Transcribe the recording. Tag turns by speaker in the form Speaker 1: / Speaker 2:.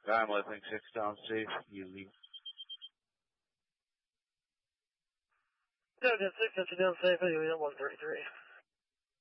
Speaker 1: I'm lifting 6 down safe. You leave.
Speaker 2: Yeah, 6 down safe. You at 133.